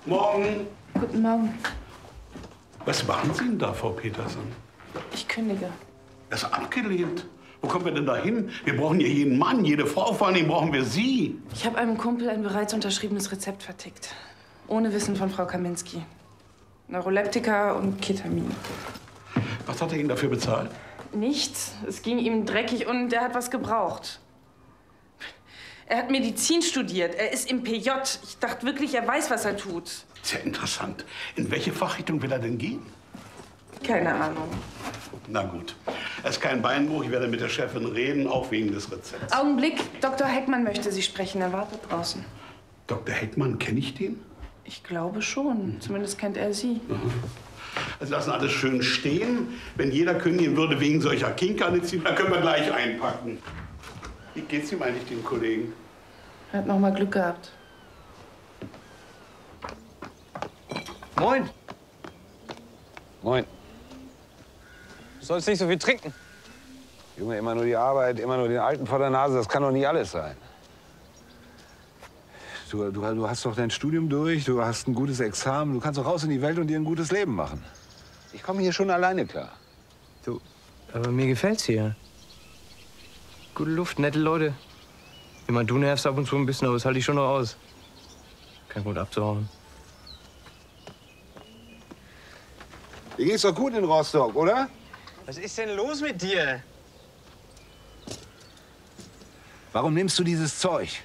Morgen. Guten Morgen. Was machen Sie denn da, Frau Petersen? Ich kündige. Das ist abgelehnt. Wo kommen wir denn da hin? Wir brauchen hier jeden Mann, jede Frau, vor allem brauchen wir Sie. Ich habe einem Kumpel ein bereits unterschriebenes Rezept vertickt. Ohne Wissen von Frau Kaminski. Neuroleptika und Ketamin. Was hat er Ihnen dafür bezahlt? Nichts. Es ging ihm dreckig und er hat was gebraucht. Er hat Medizin studiert. Er ist im PJ. Ich dachte wirklich, er weiß, was er tut. Sehr interessant. In welche Fachrichtung will er denn gehen? Keine Ahnung. Na gut. Er ist kein Beinbruch. Ich werde mit der Chefin reden, auch wegen des Rezepts. Augenblick. Dr. Heckmann möchte Sie sprechen. Er wartet draußen. Dr. Heckmann, kenne ich den? Ich glaube schon. Zumindest kennt er Sie. Also lassen alles schön stehen. Wenn jeder kündigen würde wegen solcher Kinkerlitzchen, dann können wir gleich einpacken. Wie geht's ihm eigentlich, dem Kollegen? Er hat noch mal Glück gehabt. Moin. Moin. Du sollst nicht so viel trinken. Junge, immer nur die Arbeit, immer nur den Alten vor der Nase, das kann doch nicht alles sein. Du hast doch dein Studium durch, du hast ein gutes Examen, du kannst doch raus in die Welt und dir ein gutes Leben machen. Ich komme hier schon alleine klar. Du, aber mir gefällt's hier. Gute Luft, nette Leute. Ich meine, du nervst ab und zu ein bisschen, aber das halte ich schon noch aus. Kein Grund abzuhauen. Dir geht's doch gut in Rostock, oder? Was ist denn los mit dir? Warum nimmst du dieses Zeug?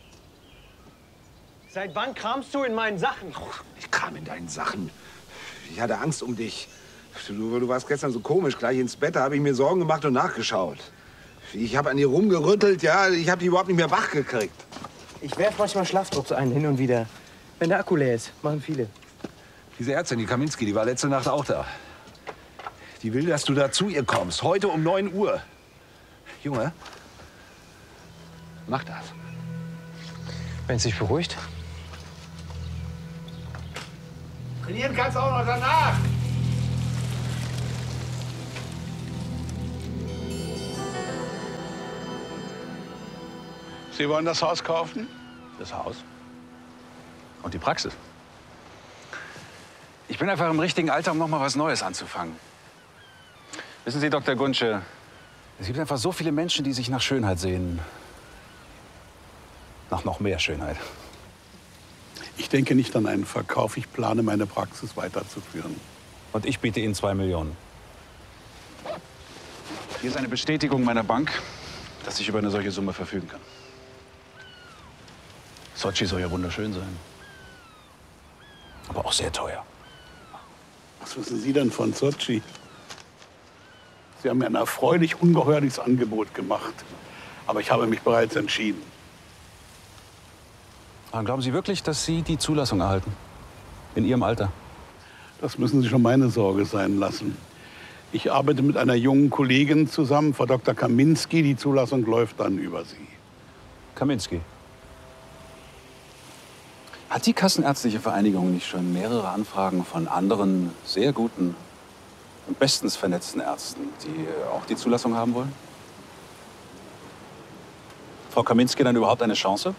Seit wann kramst du in meinen Sachen? Ich kam in deinen Sachen. Ich hatte Angst um dich. Du warst gestern so komisch. Gleich ins Bett, da habe ich mir Sorgen gemacht und nachgeschaut. Ich habe an dir rumgerüttelt, ja. Ich habe die überhaupt nicht mehr wach gekriegt. Ich werf manchmal Schlafdrucks ein, hin und wieder. Wenn der Akku leer ist, machen viele. Diese Ärztin, die Kaminski, die war letzte Nacht auch da. Die will, dass du da zu ihr kommst. Heute um 9 Uhr. Junge, mach das. Wenn es sich beruhigt. Trainieren kannst du auch noch danach. Sie wollen das Haus kaufen? Das Haus? Und die Praxis? Ich bin einfach im richtigen Alter, um noch mal was Neues anzufangen. Wissen Sie, Dr. Guntsche, es gibt einfach so viele Menschen, die sich nach Schönheit sehen. Nach noch mehr Schönheit. Ich denke nicht an einen Verkauf. Ich plane, meine Praxis weiterzuführen. Und ich biete Ihnen 2 Millionen. Hier ist eine Bestätigung meiner Bank, dass ich über eine solche Summe verfügen kann. Sochi soll ja wunderschön sein. Aber auch sehr teuer. Was wissen Sie denn von Sochi? Sie haben mir ein erfreulich ungeheuerliches Angebot gemacht. Aber ich habe mich bereits entschieden. Aber glauben Sie wirklich, dass Sie die Zulassung erhalten? In Ihrem Alter? Das müssen Sie schon meine Sorge sein lassen. Ich arbeite mit einer jungen Kollegin zusammen, Frau Dr. Kaminski. Die Zulassung läuft dann über Sie. Kaminski. Hat die Kassenärztliche Vereinigung nicht schon mehrere Anfragen von anderen sehr guten und bestens vernetzten Ärzten, die auch die Zulassung haben wollen? Frau Kaminski dann überhaupt eine Chance?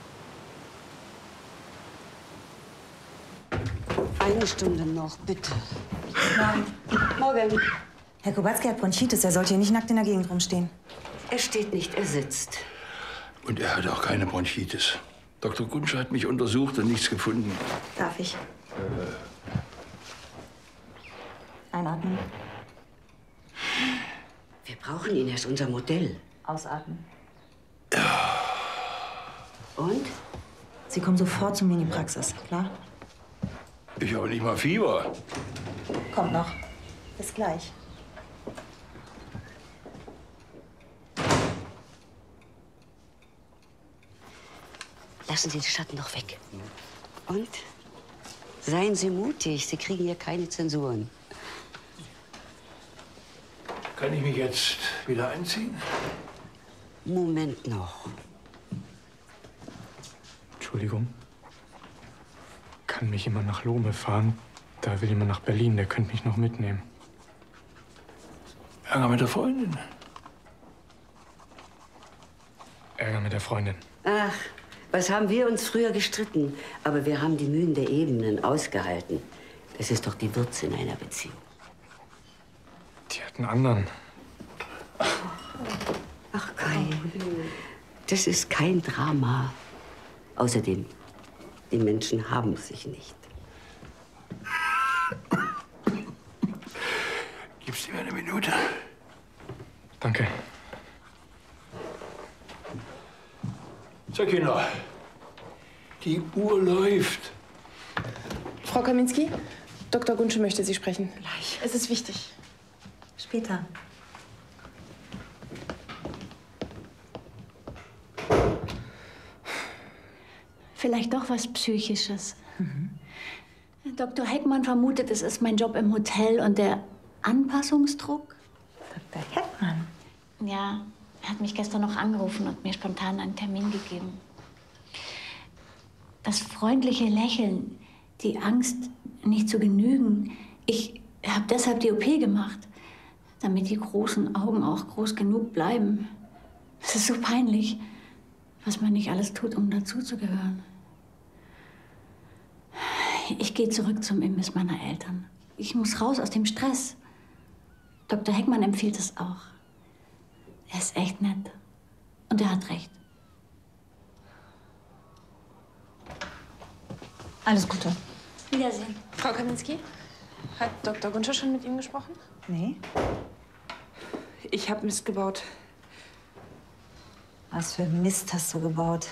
Eine Stunde noch, bitte. Nein. Morgen. Herr Kubacki hat Bronchitis. Er sollte hier nicht nackt in der Gegend rumstehen. Er steht nicht, er sitzt. Und er hat auch keine Bronchitis. Dr. Guntsche hat mich untersucht und nichts gefunden. Darf ich? Einatmen. Wir brauchen ihn, er ist unser Modell. Ausatmen. Und? Sie kommen sofort zu mir in die Praxis, klar? Ich habe nicht mal Fieber. Kommt noch. Bis gleich. Lassen Sie den Schatten doch weg. Und? Seien Sie mutig, Sie kriegen hier keine Zensuren. Kann ich mich jetzt wieder einziehen? Moment noch. Entschuldigung. Kann mich jemand nach Lohme fahren? Da will jemand nach Berlin, der könnte mich noch mitnehmen. Ärger mit der Freundin? Ärger mit der Freundin. Ach, Was haben wir uns früher gestritten? Aber wir haben die Mühen der Ebenen ausgehalten. Das ist doch die Würze in einer Beziehung. Die hat einen anderen. Ach, Kai, das ist kein Drama. Außerdem, die Menschen haben sich nicht. Gibst du mir eine Minute? Danke. So, Kinder. Die Uhr läuft. Frau Kaminski, Dr. Gunsche möchte Sie sprechen. Gleich. Es ist wichtig. Später. Vielleicht doch was Psychisches. Dr. Heckmann vermutet, es ist mein Job im Hotel und der Anpassungsdruck. Dr. Heckmann? Ja, er hat mich gestern noch angerufen und mir spontan einen Termin gegeben. Das freundliche Lächeln, die Angst, nicht zu genügen. Ich habe deshalb die OP gemacht, damit die großen Augen auch groß genug bleiben. Es ist so peinlich, was man nicht alles tut, um dazuzugehören. Ich gehe zurück zum Imbiss meiner Eltern. Ich muss raus aus dem Stress. Dr. Heckmann empfiehlt es auch. Er ist echt nett. Und er hat recht. Alles Gute. Wiedersehen. Frau Kaminski, hat Dr. Gunsche schon mit Ihnen gesprochen? Nee. Ich habe Mist gebaut. Was für Mist hast du gebaut?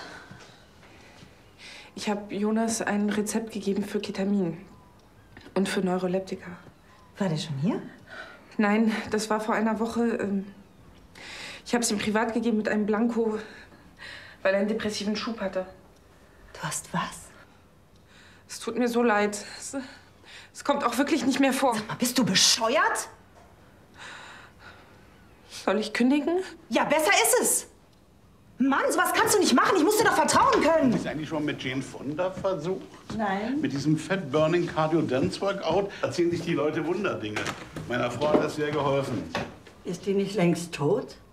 Ich habe Jonas ein Rezept gegeben für Ketamin und für Neuroleptika. War der schon hier? Nein, das war vor einer Woche. Ich habe es ihm privat gegeben mit einem Blanko, weil er einen depressiven Schub hatte. Du hast was? Es tut mir so leid. Es kommt auch wirklich nicht mehr vor. Sag mal, bist du bescheuert? Soll ich kündigen? Ja, besser ist es. Mann, sowas kannst du nicht machen. Ich muss dir doch vertrauen können. Ist eigentlich schon mit Jane Fonda versucht? Nein. Mit diesem Fat Burning Cardio Dance Workout erzählen sich die Leute Wunderdinge. Meiner Frau hat das sehr geholfen. Ist die nicht längst tot?